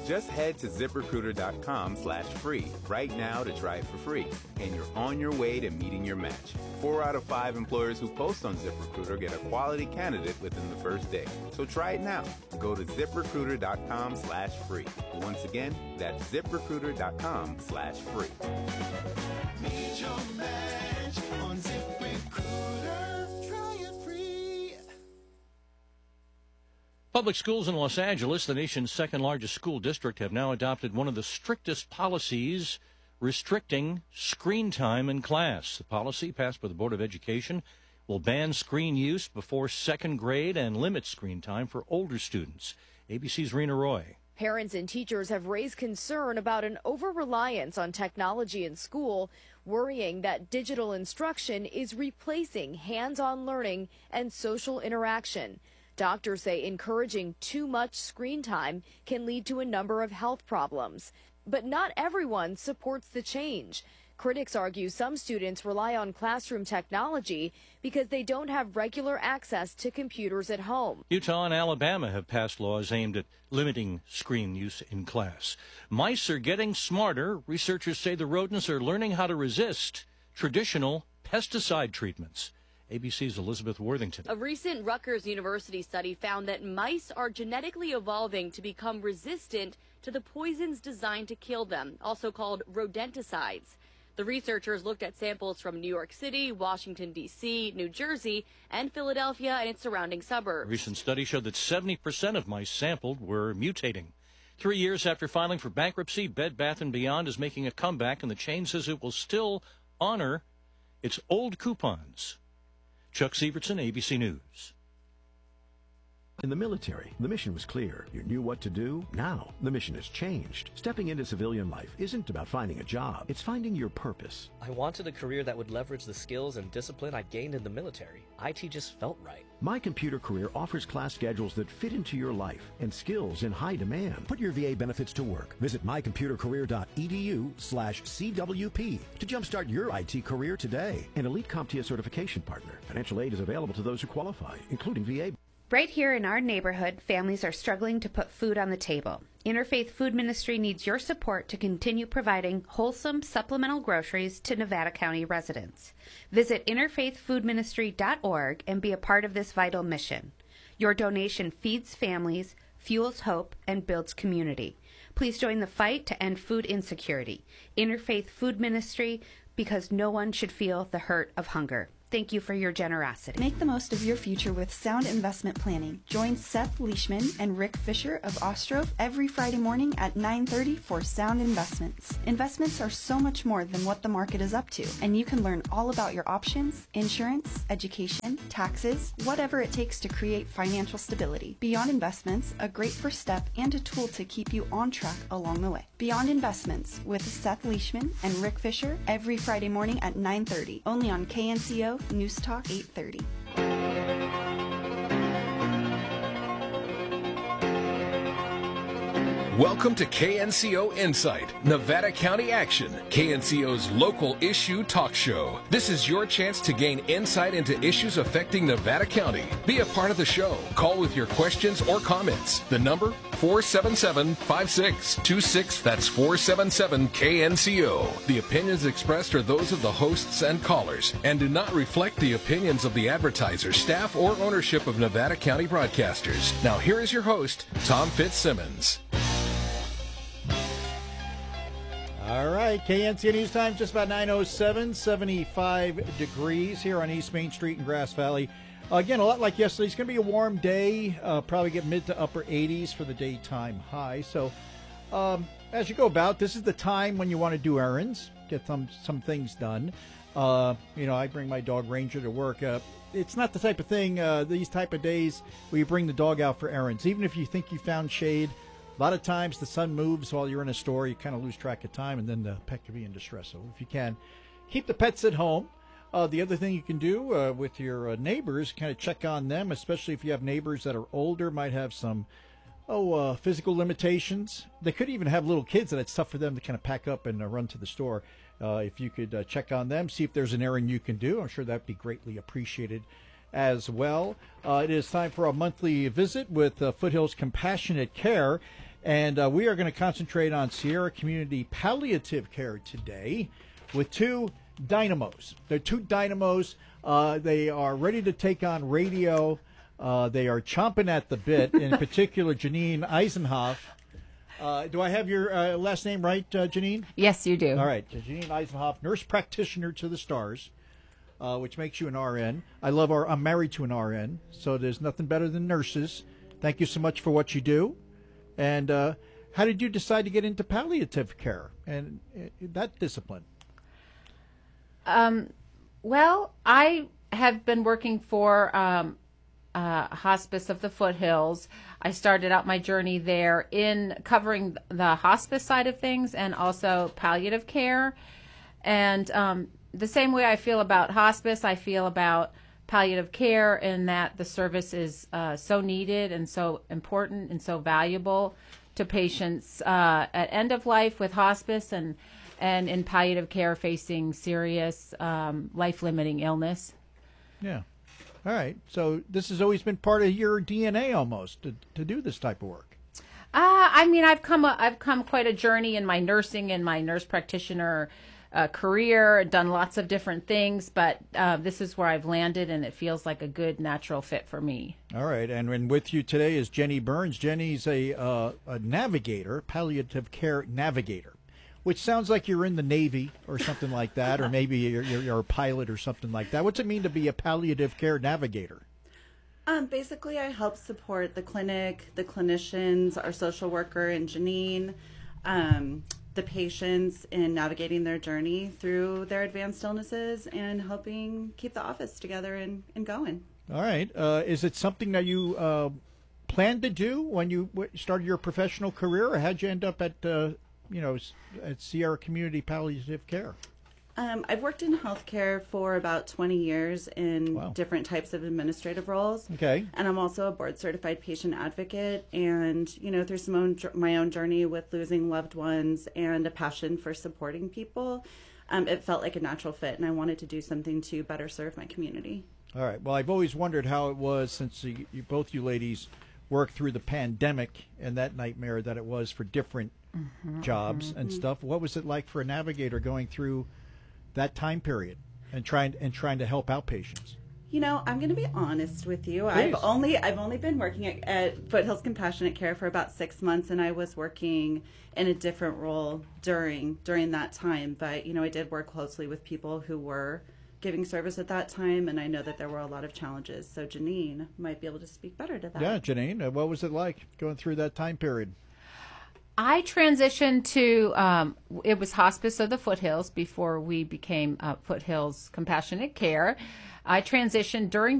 Just head to ZipRecruiter.com/free right now to try it for free, and you're on your way to meeting your match. 4 out of 5 employers who post on ZipRecruiter get a quality candidate within the first day. So try it now. Go to ZipRecruiter.com/free. Once again, that's ZipRecruiter.com/free. Meet your match on ZipRecruiter. Try it free. Public schools in Los Angeles, the nation's second largest school district, have now adopted one of the strictest policies restricting screen time in class. The policy, passed by the Board of Education, will ban screen use before second grade and limit screen time for older students. ABC's Rena Roy. Parents and teachers have raised concern about an over-reliance on technology in school, worrying that digital instruction is replacing hands-on learning and social interaction. Doctors say encouraging too much screen time can lead to a number of health problems. But not everyone supports the change. Critics argue some students rely on classroom technology because they don't have regular access to computers at home. Utah and Alabama have passed laws aimed at limiting screen use in class. Mice are getting smarter. Researchers say the rodents are learning how to resist traditional pesticide treatments. ABC's Elizabeth Worthington. A recent Rutgers University study found that mice are genetically evolving to become resistant to the poisons designed to kill them, also called rodenticides. The researchers looked at samples from New York City, Washington, D.C., New Jersey, and Philadelphia and its surrounding suburbs. A recent study showed that 70% of mice sampled were mutating. 3 years after filing for bankruptcy, Bed Bath & Beyond is making a comeback, and the chain says it will still honor its old coupons. Chuck Sievertson, ABC News. In the military, the mission was clear. You knew what to do. Now, the mission has changed. Stepping into civilian life isn't about finding a job. It's finding your purpose. I wanted a career that would leverage the skills and discipline I gained in the military. IT just felt right. My Computer Career offers class schedules that fit into your life and skills in high demand. Put your VA benefits to work. Visit mycomputercareer.edu/CWP to jumpstart your IT career today. An elite CompTIA certification partner. Financial aid is available to those who qualify, including VA. Right here in our neighborhood, families are struggling to put food on the table. Interfaith Food Ministry needs your support to continue providing wholesome supplemental groceries to Nevada County residents. Visit interfaithfoodministry.org and be a part of this vital mission. Your donation feeds families, fuels hope, and builds community. Please join the fight to end food insecurity. Interfaith Food Ministry, because no one should feel the hurt of hunger. Thank you for your generosity. Make the most of your future with sound investment planning. Join Seth Leishman and Rick Fisher of Ostrov every Friday morning at 9:30 for Sound Investments. Investments are so much more than what the market is up to, and you can learn all about your options, insurance, education, taxes, whatever it takes to create financial stability. Beyond Investments, a great first step and a tool to keep you on track along the way. Beyond Investments with Seth Leishman and Rick Fisher every Friday morning at 9:30, only on KNCO News Talk 830. Welcome to KNCO Insight, Nevada County Action, KNCO's local issue talk show. This is your chance to gain insight into issues affecting Nevada County. Be a part of the show. Call with your questions or comments. The number, 477-5626. That's 477-KNCO. The opinions expressed are those of the hosts and callers and do not reflect the opinions of the advertisers, staff, or ownership of Nevada County Broadcasters. Now here is your host, Tom Fitzsimmons. All right, KNCO News Time, just about 9:07, 75 degrees here on East Main Street in Grass Valley. Again, a lot like yesterday. It's going to be a warm day, probably get mid to upper 80s for the daytime high. So as you go about, this is the time when you want to do errands, get some things done. I bring my dog Ranger to work. It's not the type of thing, these type of days where you bring the dog out for errands. Even if you think you found shade, a lot of times the sun moves while you're in a store. You kind of lose track of time, and then the pet can be in distress. So if you can, keep the pets at home. The other thing you can do with your neighbors, kind of check on them, especially if you have neighbors that are older, might have some physical limitations. They could even have little kids that it's tough for them to kind of pack up and run to the store. If you could check on them, see if there's an errand you can do. I'm sure that'd be greatly appreciated as well. It is time for a monthly visit with Foothills Compassionate Care. And we are going to concentrate on Sierra Community Palliative Care today with two dynamos. They're two dynamos. They are ready to take on radio. They are chomping at the bit, in particular, Janine Eisenhoff. Do I have your last name right, Janine? Yes, you do. All right. Janine Eisenhoff, nurse practitioner to the stars, which makes you an RN. I'm married to an RN, so there's nothing better than nurses. Thank you so much for what you do. And how did you decide to get into palliative care and that discipline? Well, I have been working for Hospice of the Foothills. I started out my journey there in covering the hospice side of things and also palliative care. And the same way I feel about hospice, I feel about palliative care, in that the service is so needed and so important and so valuable to patients at end of life with hospice and in palliative care facing serious life-limiting illness. Yeah. All right. So this has always been part of your DNA almost to do this type of work. I mean, I've come quite a journey in my nursing and my nurse practitioner career, done lots of different things, but this is where I've landed, and it feels like a good natural fit for me. All right. And with you today is Jenny Burns. Jenny's a navigator, palliative care navigator, which sounds like you're in the Navy or something like that, or maybe you're a pilot or something like that. What's it mean to be a palliative care navigator? Basically, I help support the clinic, the clinicians, our social worker, and Janine, the patients in navigating their journey through their advanced illnesses and helping keep the office together and going. All right. Is it something that you planned to do when you started your professional career, or how'd you end up at Sierra Community Palliative Care? I've worked in healthcare for about 20 years in different types of administrative roles. Okay. And I'm also a board certified patient advocate. And, through my own journey with losing loved ones and a passion for supporting people, it felt like a natural fit. And I wanted to do something to better serve my community. All right. Well, I've always wondered how it was, since both you ladies worked through the pandemic and that nightmare that it was for different jobs and stuff. What was it like for a navigator going through that time period and trying to help out patients? I'm going to be honest with you. Please. I've only been working at Foothills Compassionate Care for about 6 months, and I was working in a different role during that time. But I did work closely with people who were giving service at that time, and I know that there were a lot of challenges. So Janine might be able to speak better to that. Yeah, Janine, what was it like going through that time period? I transitioned to, it was Hospice of the Foothills before we became Foothills Compassionate Care. I transitioned during